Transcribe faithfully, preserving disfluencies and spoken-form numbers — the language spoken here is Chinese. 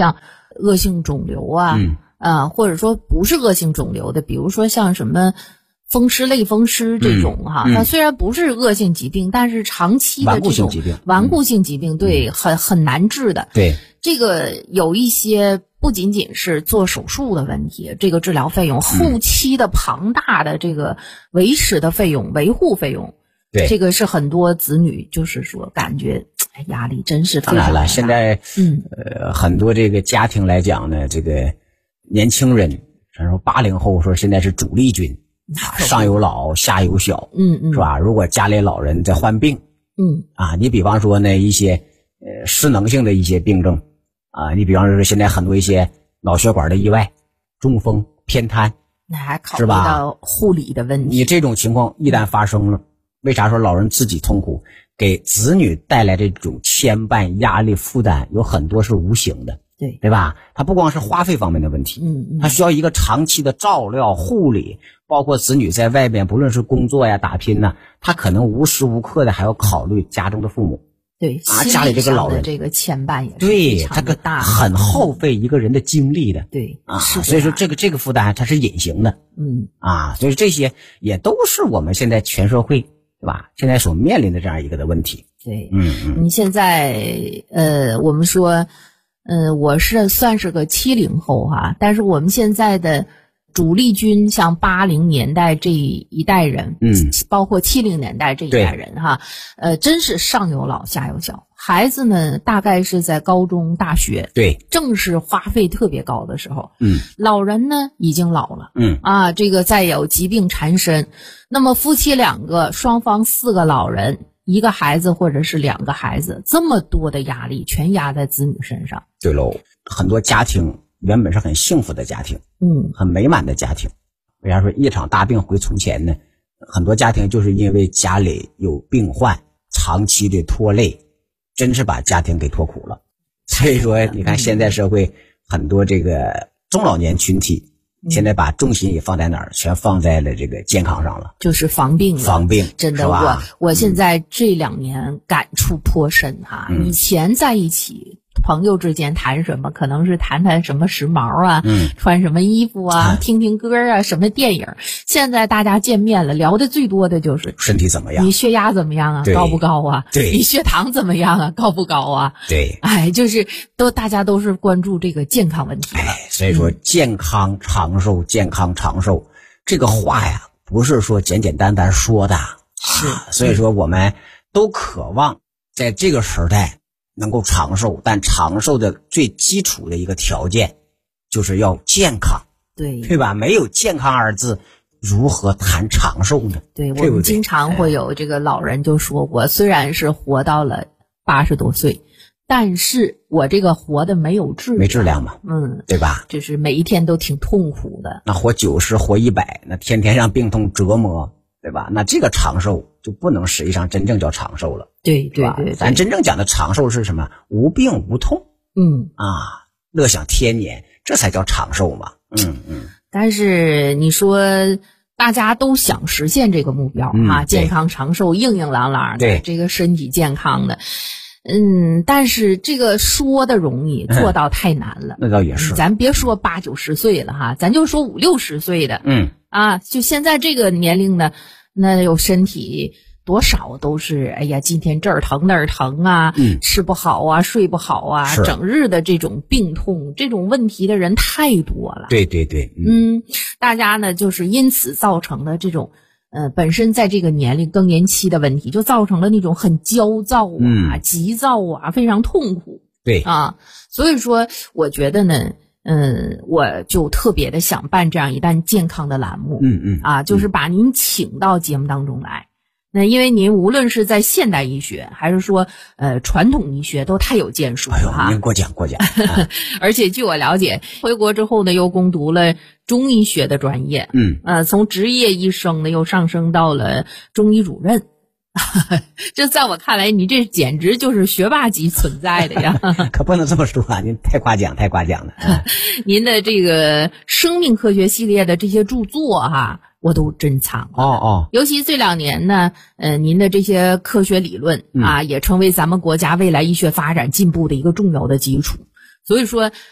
像恶性肿瘤啊，嗯呃，或者说不是恶性肿瘤的，比如说像什么风湿类风湿这种哈，它、嗯嗯、虽然不是恶性疾病，但是长期的这种顽固性疾病，对，嗯、很很难治的。 对， 这个有一些不仅仅是做手术的问题，这个治疗费用，后期的庞大的这个维持的费用、维护费用， 对， 这个是很多子女就是说感觉压力真是非常大。 当然了，现在嗯呃很多这个家庭来讲呢，这个年轻人，咱说八零后说现在是主力军。上有老下有小， 嗯嗯， 是吧？如果家里老人在患病， 嗯啊，你比方说呢一些呃失能性的一些病症啊，你比方说现在很多一些脑血管的意外、中风、偏瘫， 那还考虑到护理的问题。 你这种情况一旦发生了，为啥说老人自己痛苦，给子女带来这种牵绊、压力、负担，有很多是无形的。 对对吧？它不光是花费方面的问题， 嗯嗯， 它需要一个长期的照料、护理，包括子女在外边不论是工作呀、打拼呢，他可能无时无刻的还要考虑家中的父母。 对啊，家里这个老人这个牵绊也是对非常的大， 很耗费一个人的精力的。 对啊，所以说这个这个负担它是隐形的。 嗯啊，所以这些也都是我们现在全社会对吧？现在所面临的这样一个的问题。 对， 嗯嗯， 你现在呃，我们说。呃，我是算是个七零后哈，但是我们现在的主力军像八零年代这一代人， 嗯， 包括七零年代这一代人哈，呃，真是上有老下有小，孩子呢大概是在高中、大学， 对， 正是花费特别高的时候， 嗯， 老人呢已经老了， 嗯啊，这个再有疾病缠身，那么夫妻两个，双方四个老人。一个孩子或者是两个孩子，这么多的压力全压在子女身上。 对喽，很多家庭原本是很幸福的家庭， 嗯， 很美满的家庭，为啥说一场大病回从前呢？很多家庭就是因为家里有病患，长期的拖累，真是把家庭给拖苦了。所以说，你看现在社会很多这个中老年群体。现在把重心也放在哪儿？全放在了这个健康上了， 就是防病了。 防病， 真的，我我现在这两年感触颇深哈。嗯、以前在一起，朋友之间谈什么，可能是谈谈什么时髦啊， 嗯， 穿什么衣服啊，嗯、听听歌啊，什么电影。现在大家见面了，聊的最多的就是身体怎么样， 你血压怎么样啊，高不高啊？ 对， 你血糖怎么样啊，高不高啊？ 对， 哎，就是都大家都是关注这个健康问题了。 哎，所以说健康长寿，健康长寿这个话呀，不是说简简单单说的， 是、 啊，所以说我们都渴望在这个时代能够长寿，但长寿的最基础的一个条件就是要健康， 对对吧？没有健康二字，如何谈长寿呢？ 对，我们经常会有这个老人就说过，虽然是活到了八十多岁，但是我这个活的没有质量， 没质量嘛， 嗯， 对吧？ 就是每一天都挺痛苦的。 那活九十，活一百，那天天让病痛折磨，对吧？那这个长寿就不能实际上真正叫长寿了。 对对 对, 对， 咱真正讲的长寿是什么？无病无痛， 嗯啊，乐享天年，这才叫长寿嘛。嗯嗯。 但是你说大家都想实现这个目标、嗯、啊，健康长寿，硬硬朗朗的， 对， 这个身体健康的。嗯，但是这个说的容易，做到太难了。 嗯、那倒也是， 咱别说八九十岁了哈，咱就说五六十岁的， 嗯啊，就现在这个年龄呢，那有身体多少都是，哎呀，今天这儿疼那儿疼啊， 嗯， 吃不好啊，睡不好啊，整日的这种病痛，这种问题的人太多了。 对对对， 嗯，嗯大家呢就是因此造成的这种。呃，本身在这个年龄更年期的问题，就造成了那种很焦躁啊、 嗯、 急躁啊，非常痛苦。 对啊，所以说，我觉得呢，嗯，我就特别的想办这样一档健康的栏目， 嗯嗯， 啊，就是把您请到节目当中来。那因为您无论是在现代医学还是说呃传统医学都太有建树了哈。 哎呦，您过奖过奖。啊、 而且据我了解，回国之后呢，又攻读了中医学的专业， 嗯， 呃，从职业医生呢又上升到了中医主任。这在我看来，你这简直就是学霸级存在的呀！ 可不能这么说啊，您太夸奖太夸奖了。啊、 您的这个生命科学系列的这些著作哈、啊。我都珍藏哦哦， 尤其这两年呢，呃，您的这些科学理论啊，嗯、也成为咱们国家未来医学发展进步的一个重要的基础。所以说，